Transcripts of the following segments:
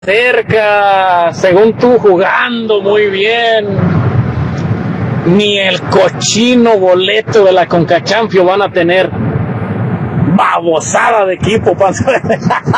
cerca, según tú jugando muy bien, ni el cochino boleto de la CONCACHAMPIONS van a tener. Babosada de equipo, Panza Verde.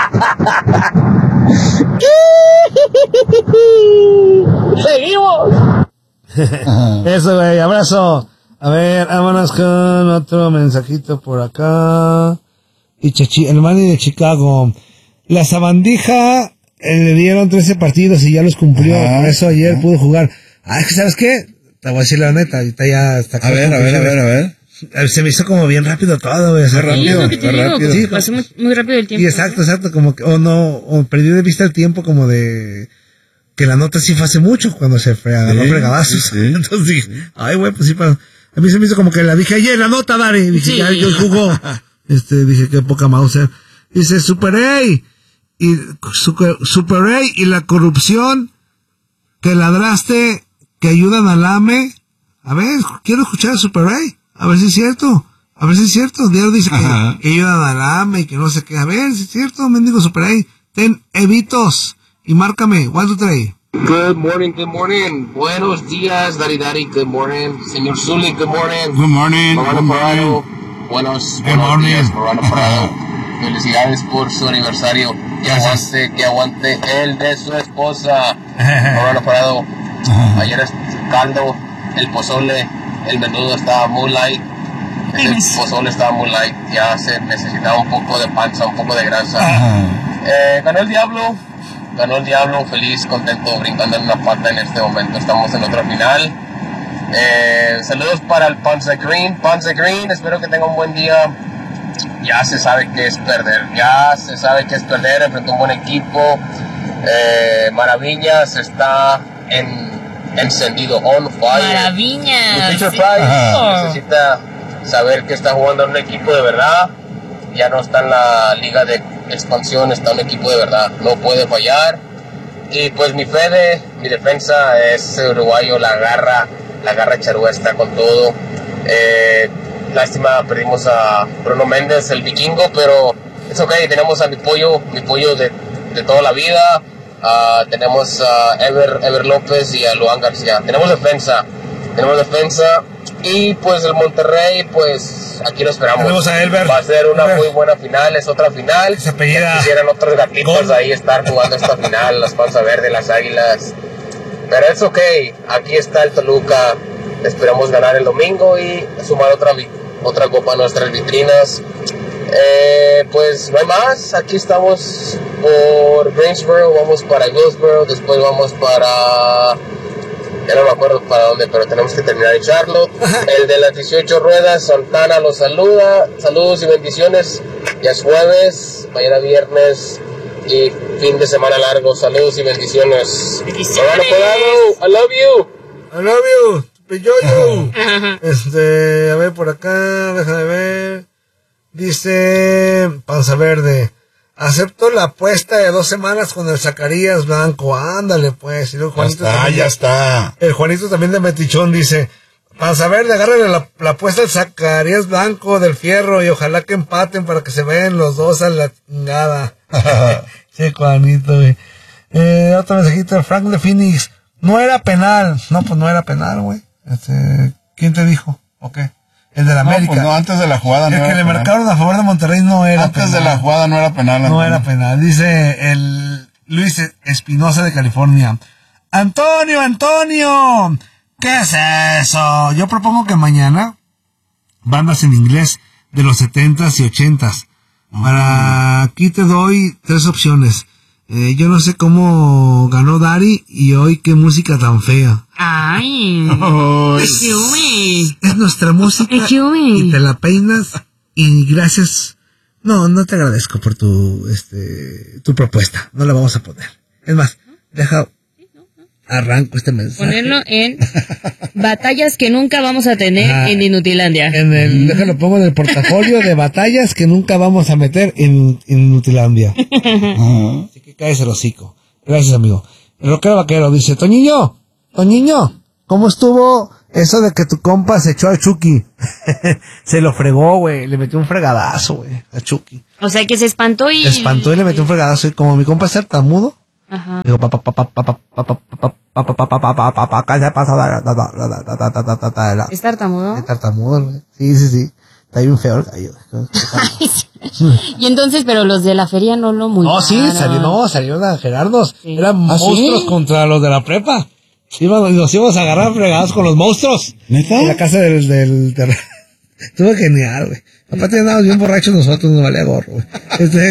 Seguimos. Eso, güey, abrazo. A ver, vámonos con otro mensajito por acá. Y el Manny de Chicago. La sabandija le dieron 13 partidos y ya los cumplió. Por eso ayer pudo jugar. Es que, ¿sabes qué? Te voy a decir la neta. Ahorita ya está. A ver. Se me hizo como bien rápido todo, güey. Sí, es lo que te digo, rápido. sí, pasó muy rápido el tiempo. Y exacto, como que, o perdí de vista el tiempo como de, que la nota sí fue hace mucho, cuando se agarró fregadazos. Sí. Entonces dije, ay, güey, pues sí, a mí se me hizo como que la dije ayer, la nota, Dari. Dije, sí. Yo jugó. Dije, qué poca Mauser. Dice, Super A, y la corrupción, que ladraste, que ayudan al AME. A ver, quiero escuchar a Super A. A ver si es cierto. Diario dice que ayudan al AME y que no sé qué. A ver si es cierto, mendigo Super A. Ten evitos y márcame. 1, 2, 3. Good morning. Buenos días, Dari. Good morning. Señor Zuli, good morning. Good morning. Morano Parado. Buenos días, Morano Parado. Felicidades por su aniversario. Que aguante el de su esposa. Morano Parado. Ayer es caldo, el pozole, el menudo estaba muy light. El pozole estaba muy light. Ya se necesitaba un poco de panza, un poco de grasa. Ganó el diablo, feliz, contento, brincando en una pata en este momento. Estamos en otra final. Saludos para el Panza Green, espero que tenga un buen día. Ya se sabe que es perder, enfrentó un buen equipo. Maravillas está encendido, on fire. Maravillas. Necesita saber que está jugando en un equipo de verdad. Ya no está en la liga de expansión, está en un equipo de verdad, no puede fallar. Y pues mi defensa es uruguayo, la garra charrúa está con todo. Lástima, perdimos a Bruno Méndez, el vikingo, pero es ok, tenemos a mi pollo de toda la vida. Tenemos a Ever López y a Luan García. Tenemos defensa. Y pues el Monterrey, pues aquí lo esperamos. Tenemos a Elber. Va a ser una muy buena final, es otra final. Se apellida. Quisieran otros gatitos ahí estar jugando esta final, las Panza Verde, las Águilas. Pero es ok, aquí está el Toluca. Esperamos ganar el domingo y sumar otra copa a nuestras vitrinas. Pues no hay más, aquí estamos por Greensboro, vamos para Hillsboro, después vamos para... Ya no me acuerdo para dónde, pero tenemos que terminar de Charlotte. El de las 18 ruedas, Santana los saluda. Saludos y bendiciones. Ya es jueves, mañana viernes y fin de semana largo. Saludos y bendiciones. I love you. Peyoyo. A ver por acá, déjame ver. Dice Panza Verde. Acepto la apuesta de 2 semanas con el Zacarías Blanco. Ándale, pues. Y luego Juanito ya está. El Juanito también de Metichón dice: Panza Verde, agárrale la apuesta al Zacarías Blanco del Fierro y ojalá que empaten para que se vayan los dos a la chingada. Sí, Juanito, güey. Otro mensajito de Frank de Phoenix. No era penal. No, pues no era penal, güey. ¿Quién te dijo? ¿O qué? El de la América. Pues no, antes de la jugada no era penal. El que le marcaron a favor de Monterrey no era antes penal. De la jugada no era penal. No era penal. Dice el Luis Espinosa de California. Antonio, ¿qué es eso? Yo propongo que mañana bandas en inglés de los 70s y 80s. Aquí te doy 3 opciones. Yo no sé cómo ganó Dari y hoy qué música tan fea. Ay, es nuestra música y te la peinas y gracias. No te agradezco por tu propuesta. No la vamos a poner. Es más, arranco este mensaje. Ponerlo en batallas que nunca vamos a tener en Inutilandia. Déjalo, pongo en el portafolio de batallas que nunca vamos a meter en Inutilandia. Así que cállese el hocico. Gracias, amigo. El rockero vaquero dice: Toñiño, ¿cómo estuvo eso de que tu compa se echó a Chucky? Se lo fregó, güey. Le metió un fregadazo, güey, a Chucky. O sea, que se espantó y... Se espantó y le metió un fregadazo. Y como mi compa es tartamudo, Ajá. Digo, ¿Es tartamudo? es tartamudo, güey. Sí. Está bien feo el gallo. Y entonces, pero los de la feria no lo multaron. Salieron a Gerardos. Sí. Eran monstruos ¿sí? contra los de la prepa. Nos íbamos a agarrar fregados con los monstruos. ¿Neta? En la casa del Estuvo genial, güey. Aparte andábamos bien borrachos nosotros, nos valía gorro, güey.